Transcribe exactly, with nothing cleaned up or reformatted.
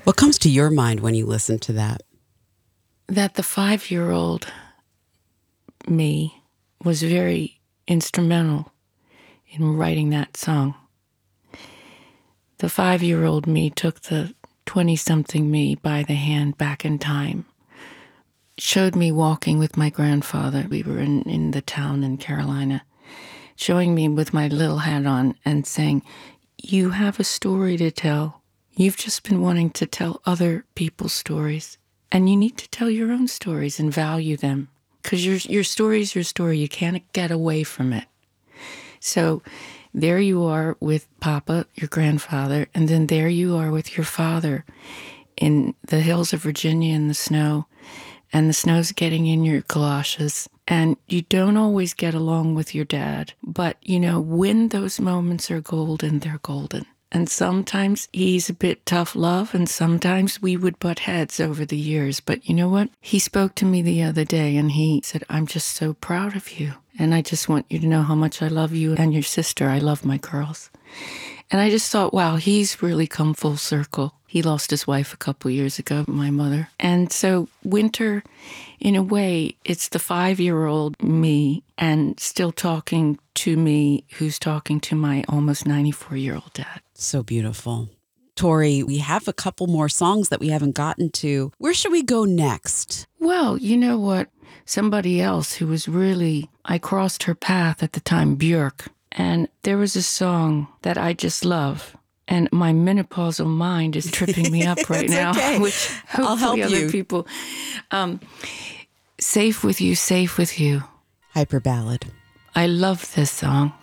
What comes to your mind when you listen to that? That the five-year-old me was very instrumental in writing that song. The five-year-old me took the twenty-something me by the hand back in time, showed me walking with my grandfather. We were in, in the town in Carolina, showing me with my little hat on and saying, you have a story to tell. You've just been wanting to tell other people's stories, and you need to tell your own stories and value them, because your, your story is your story. You can't get away from it. So there you are with Papa, your grandfather, and then there you are with your father in the hills of Virginia in the snow, and the snow's getting in your galoshes, and you don't always get along with your dad. But, you know, when those moments are golden, they're golden. And sometimes he's a bit tough love, and sometimes we would butt heads over the years. But you know what? He spoke to me the other day, and he said, I'm just so proud of you. And I just want you to know how much I love you and your sister. I love my girls. And I just thought, wow, he's really come full circle. He lost his wife a couple years ago, my mother. And so Winter, in a way, it's the five-year-old me and still talking to me who's talking to my almost ninety-four-year-old dad. So beautiful. Tori, we have a couple more songs that we haven't gotten to. Where should we go next? Well, you know what? Somebody else who was really, I crossed her path at the time, Björk. And there was a song that I just love. And my menopausal mind is tripping me up right now. Okay. Which I'll help other you. People. Um, Safe with You, Safe with You. Hyper ballad. I love this song.